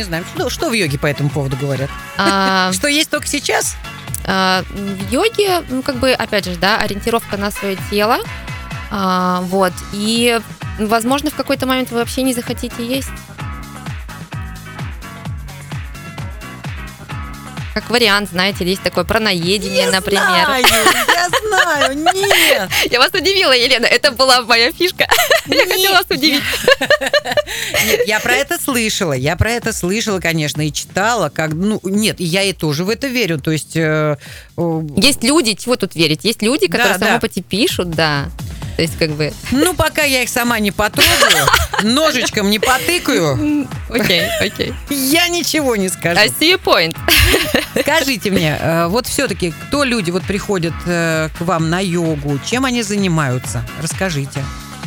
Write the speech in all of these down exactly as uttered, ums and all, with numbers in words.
не знаем. Что, что в йоге по этому поводу говорят? А, Что есть только сейчас? а, В йоге, ну, как бы, опять же, да, ориентировка на свое тело. А, Вот. И, возможно, в какой-то момент вы вообще не захотите есть. Как вариант, знаете, есть такое праноедение, Я например. знаю, я знаю, нет. Я вас удивила, Елена, это была моя фишка. Я хотела вас удивить. Нет, я про это слышала, я про это слышала, конечно, и читала, как, ну, нет, и я и тоже в это верю, то есть... э, э, Есть люди, чего тут верить? Есть люди, которые Да, в своем да. опыте пишут, да. То есть, как бы... Ну, пока я их сама не потрогаю, ножичком не потыкаю, Окей, окей. я ничего не скажу. I see your point. Скажите мне, э, вот все-таки, кто люди вот приходят э, к вам на йогу, чем они занимаются? Расскажите.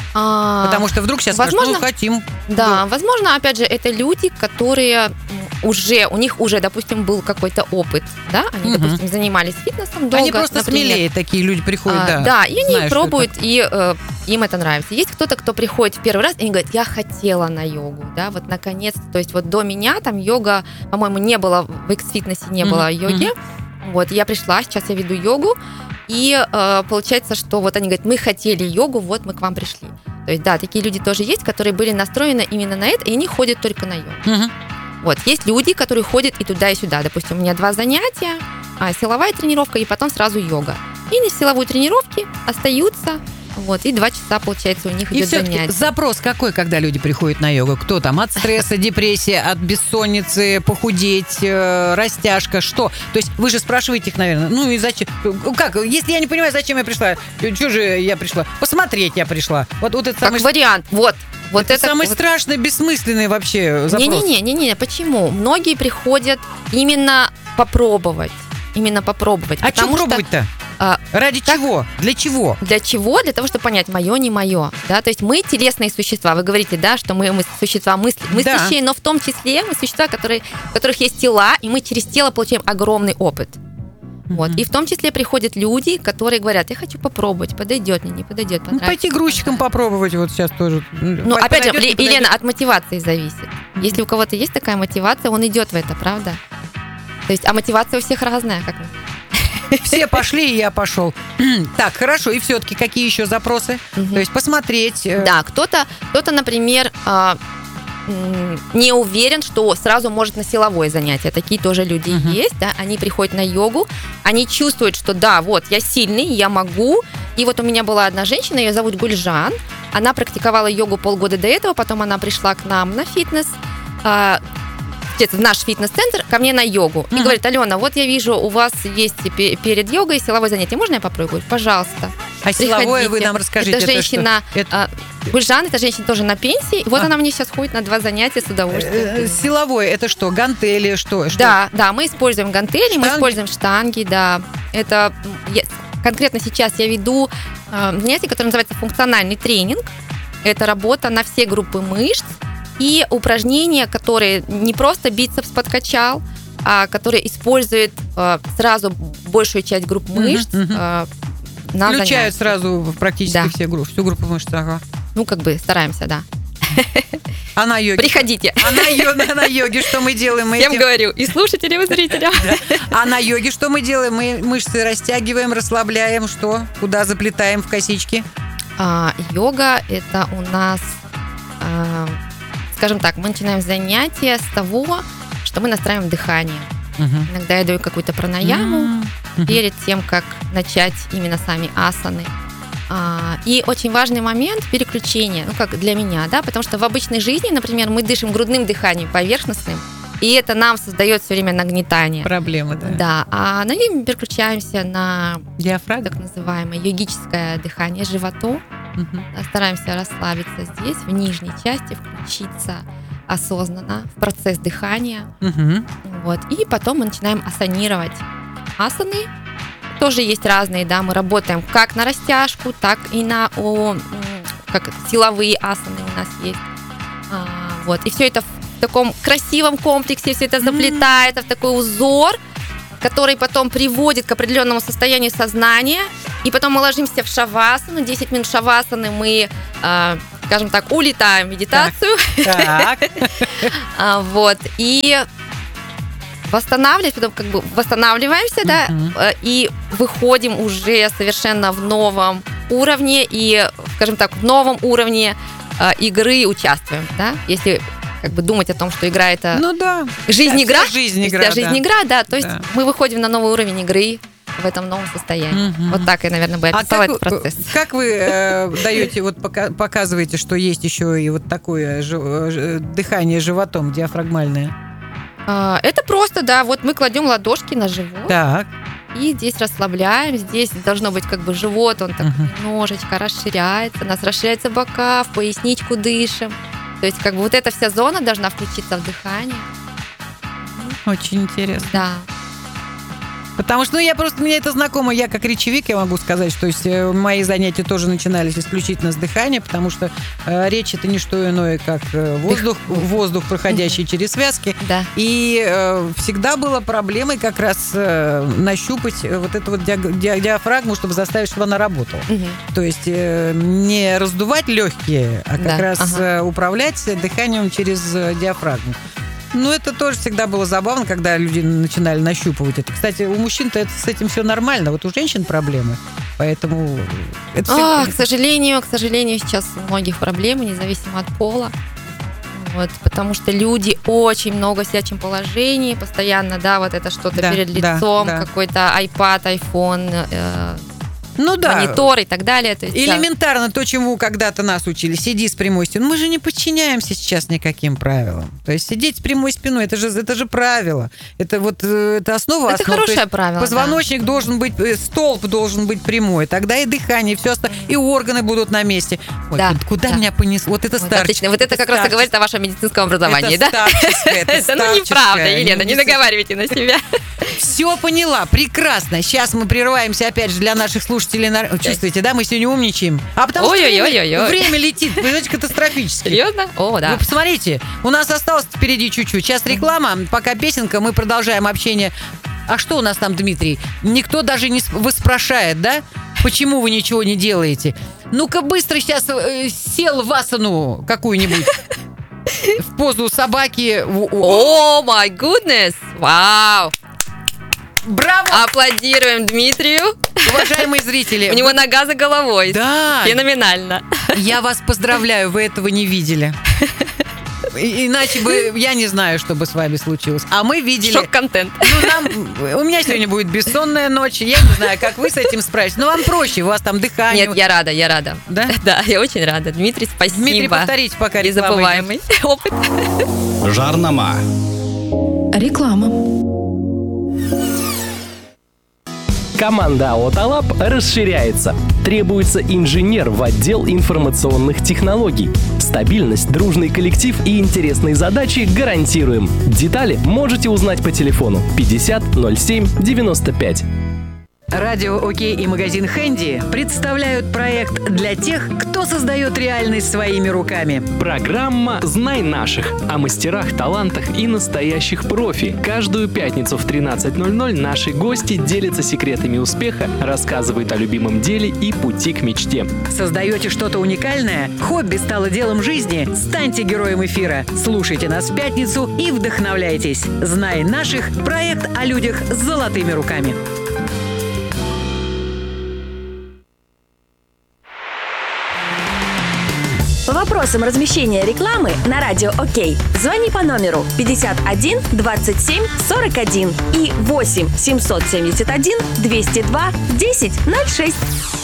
А, Потому что вдруг сейчас скажут, возможно, ну, хотим. Да, возможно, опять же, это люди, которые м, уже, у них уже, допустим, был какой-то опыт, да, они, Мгм. допустим, занимались фитнесом долго, Они просто например. смелее, такие люди приходят, А, да. да, и они знаю, что пробуют, и э, им это нравится. Есть кто-то, кто приходит в первый раз, и они говорят, я хотела на йогу, да, вот наконец, то есть вот до меня там йога, по-моему, не было, в X-фитнесе не Мгм, было йоги, вот, я пришла, сейчас я веду йогу, и э, получается, что вот они говорят, мы хотели йогу, вот мы к вам пришли. То есть, да, такие люди тоже есть, которые были настроены именно на это, и они ходят только на йогу. Мгм. Вот, есть люди, которые ходят и туда, и сюда. Допустим, у меня два занятия, а, силовая тренировка и потом сразу йога. И на силовой тренировке остаются, вот, и два часа, получается, у них И идет все-таки занятие. запрос какой, когда люди приходят на йогу? Кто там? От стресса, депрессии, от бессонницы, похудеть, э, растяжка, что? То есть вы же спрашиваете их, наверное, ну и зачем? Как? Если я не понимаю, зачем я пришла? Что же я пришла? Посмотреть я пришла. Вот, вот это Как самый, вариант, вот. Вот это это самый вот. страшный, бессмысленный вообще запрос. Не-не-не, не-не, почему? Многие приходят именно попробовать. Именно попробовать. А что потому что, пробовать-то? а, Ради чего? Для чего? Для чего? Для того, чтобы понять, мое, не мое. Да? То есть мы телесные существа. Вы говорите, да, что мы, мы существа мысли, мыслящие, Да. но в том числе мы существа, которые, у которых есть тела, и мы через тело получаем огромный опыт. Вот. Мгм. И в том числе приходят люди, которые говорят, я хочу попробовать, подойдет мне, не подойдет, Ну, понравится. пойти грузчиком попробовать вот сейчас тоже. Ну, По- опять же, подойдет, не Ле- подойдет. Елена, от мотивации зависит. Если у кого-то есть такая мотивация, он идет в это, правда? То есть, а мотивация у всех разная, как мы знаем. Все пошли, и я пошел. Так, хорошо. И все-таки какие еще запросы? Мгм. То есть посмотреть. э, Да, кто-то, кто-то, например, а, м, не уверен, что сразу может на силовое занятие. Такие тоже люди Мгм. есть, да, они приходят на йогу, они чувствуют, что да, вот, я сильный, я могу. И вот у меня была одна женщина, ее зовут Гульжан, она практиковала йогу полгода до этого, потом она пришла к нам на фитнес, а, в наш фитнес-центр, ко мне на йогу. И Мгм. говорит, Алена, вот я вижу, у вас есть пе- перед йогой силовое занятие, можно я попробую? Говорю, пожалуйста. А силовое вы Приходите. нам расскажите. Это женщина, что? Это, а, Гульжан, это женщина тоже на пенсии. И вот А. она мне сейчас ходит на два занятия с э, удовольствием. силовое это что? Гантели, что? Что? Да, да, мы используем гантели, мы Штанги? используем штанги, да. Это м, я- конкретно сейчас я веду э, занятие, которое называется функциональный тренинг. Это работа на все группы мышц и упражнения, которые не просто бицепс подкачал, а которые используют э, сразу большую часть групп Мгм, мышц мгм. э, на Включают занятии. сразу в практически Да. все группы, всю группу мышц. Ага. Ну, как бы стараемся, да. А на йоге? Приходите. А на, йо- на йоге что мы делаем? Мы Всем эти- говорю, и слушателям, и зрителям. А на йоге что мы делаем? Мы мышцы растягиваем, расслабляем, что? Куда заплетаем в косички? А, йога – это у нас, а, скажем так, мы начинаем занятие с того, что мы настраиваем дыхание. Мгм. Иногда я даю какую-то пранаяму Мгм. перед тем, как начать именно сами асаны. А, И очень важный момент – переключение, ну, как для меня, да, потому что в обычной жизни, например, мы дышим грудным дыханием, поверхностным, и это нам создает все время нагнетание. Проблемы, да. Да, а на йоге мы переключаемся на Диафрагма? так называемое йогическое дыхание животом. Мгм. Стараемся расслабиться здесь, в нижней части, включиться осознанно в процесс дыхания. Мгм. Вот. И потом мы начинаем асанировать. Асаны тоже есть разные, да, мы работаем как на растяжку, так и на о, м, как это, силовые асаны у нас есть. А, вот. И все это в таком красивом комплексе, все это заплетается в такой узор, который потом приводит к определенному состоянию сознания. И потом мы ложимся в шавасану. десять минут шавасаны мы, э, скажем так, улетаем в медитацию. Так. А, Вот, и восстанавливать, потом как бы восстанавливаемся, да, Мгм. э, и выходим уже совершенно в новом уровне, и, скажем так, в новом уровне э, игры участвуем, да, если как бы думать о том, что игра это Ну да. жизнь вся игра, жизнь вся игра, жизнь да. игра, да, то есть Да. мы выходим на новый уровень игры в этом новом состоянии. Мгм. Вот так я, наверное, бы А описала как, этот вы- процесс. как вы э, даете, вот пока- показываете, что есть еще и вот такое жи- э, ж- дыхание животом диафрагмальное? А, Это просто, да, вот мы кладем ладошки на живот, Так. и здесь расслабляем, здесь должно быть как бы живот, он так Мгм. немножечко расширяется, у нас расширяются бока, в поясничку дышим. То есть как бы вот эта вся зона должна включиться в дыхание. Очень интересно. Да. Потому что, ну, я просто, мне это знакомо, я как речевик, я могу сказать, что есть, э, мои занятия тоже начинались исключительно с дыхания, потому что э, речь это не что иное, как э, воздух, воздух, проходящий через связки. Да. И э, всегда была проблемой как раз э, нащупать э, вот эту вот диаг- ди- диафрагму, чтобы заставить, чтобы она работала. Мгм. То есть э, не раздувать легкие, а как Да, раз ага. э, управлять дыханием через э, диафрагму. Ну, это тоже всегда было забавно, когда люди начинали нащупывать это. Кстати, у мужчин-то это, с этим все нормально, вот у женщин проблемы. Поэтому это А, всегда- к сожалению, к сожалению, сейчас у многих проблемы, независимо от пола. Вот, потому что люди очень много в сидячем положении, постоянно, да, вот это что-то Да, перед да, лицом, да. какой-то iPad, iPhone, э, ну да. монитор и так далее. То есть, да. Элементарно то, чему когда-то нас учили. Сиди с прямой спиной. Мы же не подчиняемся сейчас никаким правилам. То есть сидеть с прямой спиной, это же, это же правило. Это вот э, это основа Это основ. То хорошее есть правило. Позвоночник должен быть, э, столб должен быть прямой. Тогда и дыхание, и все остальное, и органы будут на месте. Ой, Да, куда- куда да. меня понесло? Вот это Вот, старческое. отлично. Вот это как раз и говорит о вашем медицинском образовании, это да? старческое, это Это ну неправда, старческое. Елена, не Не- наговаривайте на себя. Все поняла, прекрасно. Сейчас мы прерываемся опять же для наших слушателей. на- Чувствуете, да, мы сегодня умничаем. А потому что время, Ой-ой-ой-ой-ой. время летит, понимаете, катастрофически. Серьезно? О, да. Вы посмотрите, у нас осталось впереди чуть-чуть. Сейчас реклама, пока песенка, мы продолжаем общение. А что у нас там, Дмитрий? Никто даже не сп- выспрашивает, да? Почему вы ничего не делаете? Ну-ка быстро сейчас э, сел в асану какую-нибудь. В позу собаки. В- о- О, май гуднес! Вау! Браво, Аплодируем Дмитрию. уважаемые зрители. У него нога за головой. Да, Феноменально. я вас поздравляю, вы этого не видели. И- Иначе бы я не знаю, что бы с вами случилось. А мы видели. Шок-контент. Ну, нам, у меня сегодня будет бессонная ночь. Я не знаю, как вы с этим справитесь. Но вам проще, у вас там дыхание. Нет, я рада, я рада. Да? Да, я очень рада. Дмитрий, спасибо. Дмитрий, повторите, пока реклама Незабываемый опыт. Жарнама. Реклама. Команда Autolab расширяется. Требуется инженер в отдел информационных технологий. Стабильность, дружный коллектив и интересные задачи гарантируем. Детали можете узнать по телефону пятьдесят ноль семь девяносто пять. Радио «Окей» и магазин «Хэнди» представляют проект для тех, кто создает реальность своими руками. Программа «Знай наших» о мастерах, талантах и настоящих профи. Каждую пятницу в тринадцать ноль ноль наши гости делятся секретами успеха, рассказывают о любимом деле и пути к мечте. Создаете что-то уникальное? Хобби стало делом жизни? Станьте героем эфира. Слушайте нас в пятницу и вдохновляйтесь. «Знай наших» – проект о людях с золотыми руками. По вопросам размещения рекламы на радио «Окей» звони по номеру пятьдесят один двадцать семь сорок один и восемь семьсот семьдесят один двести два десять ноль шесть.